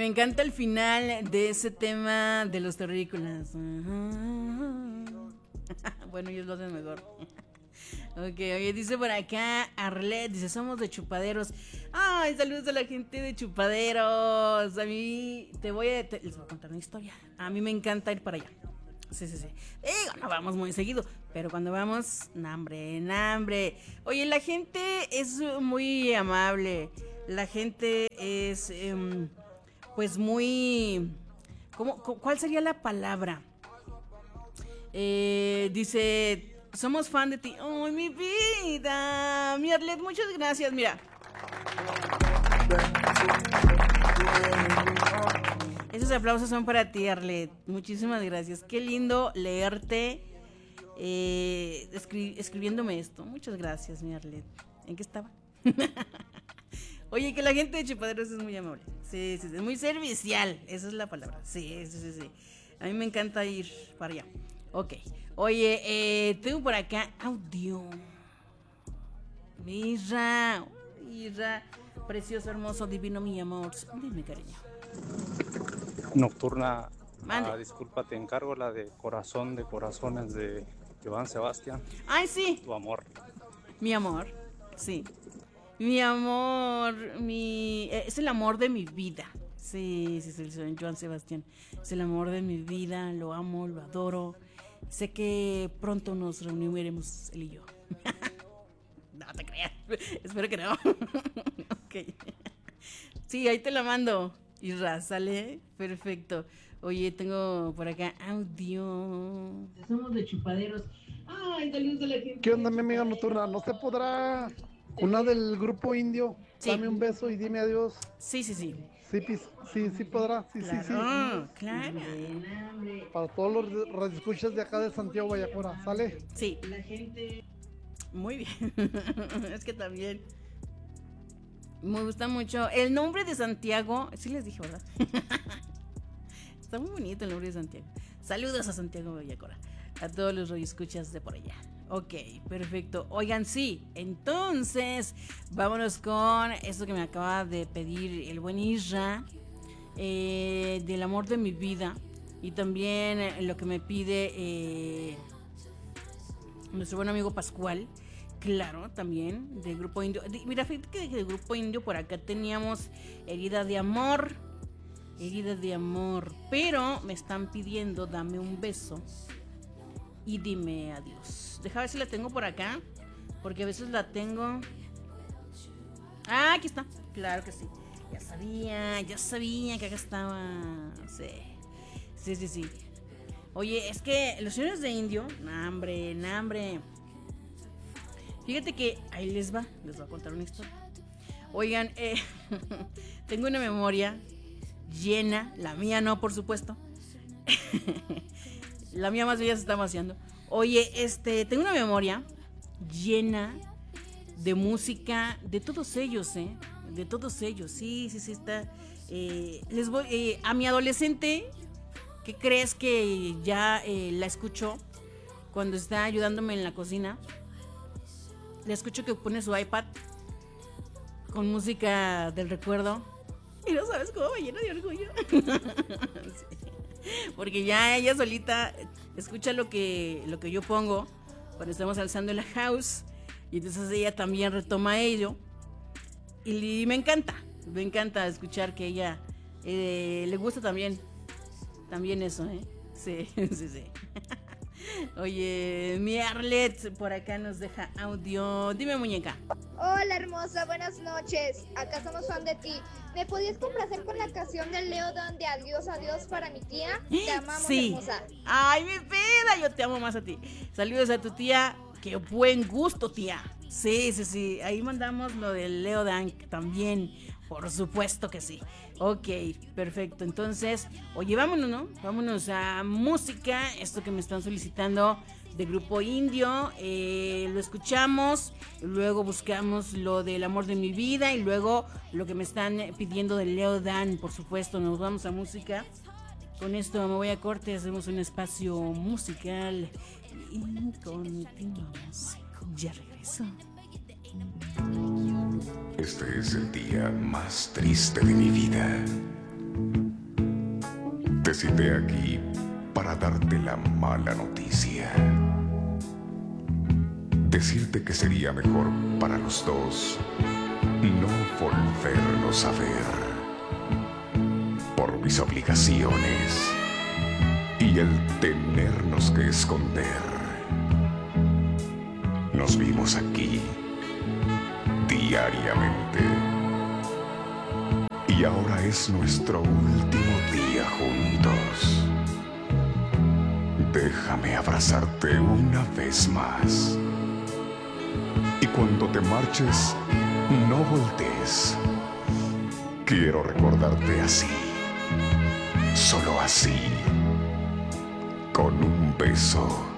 encanta el final de ese tema de los terrícolas. Bueno, ellos lo hacen mejor. Ok, oye, dice por acá Arlet, dice, somos de Chupaderos. Ay, saludos a la gente de Chupaderos. A mí les voy a contar una historia. A mí me encanta ir para allá. Sí. Digo, no vamos muy seguido, pero cuando vamos, nambre. Oye, la gente es muy amable. La gente es, pues muy... ¿Cuál sería la palabra? Dice, somos fan de ti. ¡Ay, mi vida! Mi Arlet, muchas gracias. Mira. Esos aplausos son para ti, Arlet. Muchísimas gracias. Qué lindo leerte escribiéndome esto. Muchas gracias, mi Arlet. ¿En qué estaba? Oye, que la gente de Chupaderos es muy amable. Sí, es muy servicial. Esa es la palabra. Sí. A mí me encanta ir para allá. Ok. Oye, tengo por acá audio. Isra, precioso, hermoso, divino, mi amor. Dime, cariño. Nocturna, disculpa, te encargo la de Corazón de Corazones de Joan Sebastián. Ay, sí. Tu amor. Mi amor, sí. Mi amor, es el amor de mi vida. Sí, Joan Sebastián. Es el amor de mi vida, lo amo, lo adoro. Sé que pronto nos reuniremos él y yo. No te creas, espero que no. Ok. Sí, ahí te la mando. Isra, ¿sale? Perfecto. Oye, tengo por acá audio. Somos de Chupaderos. Ay, saludos a la gente. ¿Qué onda, mi amiga Nocturna? ¿No se podrá una del grupo indio? Sí. Dame un beso y dime adiós. Sí. Sí podrá. Sí. Claro. Para todos los radioescuchas de acá de Santiago Guayacora, ¿sale? Sí. La gente... Muy bien. Es que también... Me gusta mucho. El nombre de Santiago... Sí les dije, ¿verdad? Está muy bonito el nombre de Santiago. Saludos a Santiago Guayacora. A todos los radioescuchas de por allá. Ok, perfecto. Oigan, sí. Entonces, vámonos con esto que me acaba de pedir el buen Isra. Del amor de mi vida. Y también lo que me pide nuestro buen amigo Pascual. Claro, también del Grupo Indio. Mira, fíjate que del Grupo Indio por acá teníamos Herida de Amor. Pero me están pidiendo Dame un beso y dime adiós. Deja ver si la tengo por acá, porque a veces la tengo. Ah, aquí está. Claro que sí. Ya sabía que acá estaba. Sí. Oye, es que los señores de Indio, nambre. Fíjate que ahí les voy a contar una historia. Oigan, tengo una memoria llena, la mía no, por supuesto. La mía más bien ya se está vaciando. Oye, tengo una memoria llena de música de todos ellos, de todos ellos. Sí, está. Les voy a mi adolescente, ¿qué crees que ya la escucho cuando está ayudándome en la cocina? Le escucho que pone su iPad con música del recuerdo y no sabes cómo me llena de orgullo. Sí. Porque ya ella solita escucha lo que yo pongo cuando estamos alzando la house, y entonces ella también retoma ello y me encanta escuchar que ella le gusta también eso, sí. Oye, mi Arlet por acá nos deja audio. Dime, muñeca. Hola, hermosa, buenas noches. Acá somos fan de ti. ¿Me podías complacer con la canción del Leo Dan de Adiós para mi tía? Te amamos, sí. Hermosa. Ay, mi vida, yo te amo más a ti. Saludos a tu tía. Qué buen gusto, tía. Sí. Ahí mandamos lo del Leo Dan también. Por supuesto que sí. Ok, perfecto. Entonces, oye, vámonos, ¿no? Vámonos a música. Esto que me están solicitando de Grupo Indio. Lo escuchamos. Luego buscamos lo del amor de mi vida. Y luego lo que me están pidiendo de Leo Dan. Por supuesto, nos vamos a música. Con esto me voy a corte. Hacemos un espacio musical. Y continuamos. Ya regreso. Este es el día más triste de mi vida. Te cité aquí para darte la mala noticia. Decirte que sería mejor para los dos no volvernos a ver. Por mis obligaciones y el tenernos que esconder. Nos vimos aquí diariamente. Y ahora es nuestro último día juntos. Déjame abrazarte una vez más. Y cuando te marches, no voltees. Quiero recordarte así, solo así, con un beso